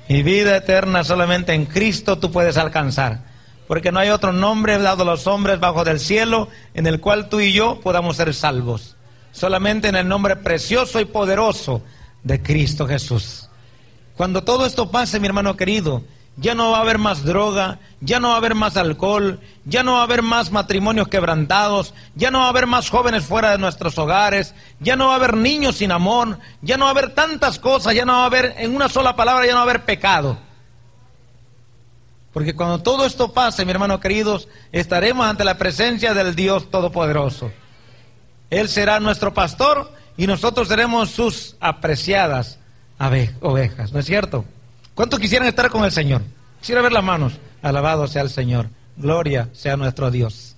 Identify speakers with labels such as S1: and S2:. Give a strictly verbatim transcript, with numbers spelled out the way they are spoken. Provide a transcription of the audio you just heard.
S1: Y vida eterna solamente en Cristo tú puedes alcanzar, porque no hay otro nombre dado a los hombres bajo del cielo en el cual tú y yo podamos ser salvos. Solamente en el nombre precioso y poderoso de Cristo Jesús. Cuando todo esto pase, mi hermano querido, ya no va a haber más droga, ya no va a haber más alcohol, ya no va a haber más matrimonios quebrantados, ya no va a haber más jóvenes fuera de nuestros hogares, ya no va a haber niños sin amor, ya no va a haber tantas cosas, ya no va a haber, en una sola palabra, ya no va a haber pecado. Porque cuando todo esto pase, mi hermano queridos, estaremos ante la presencia del Dios Todopoderoso. Él será nuestro pastor y nosotros seremos sus apreciadas ovejas, ¿no es cierto? ¿Cuántos quisieran estar con el Señor? Quisiera ver las manos. Alabado sea el Señor. Gloria sea nuestro Dios.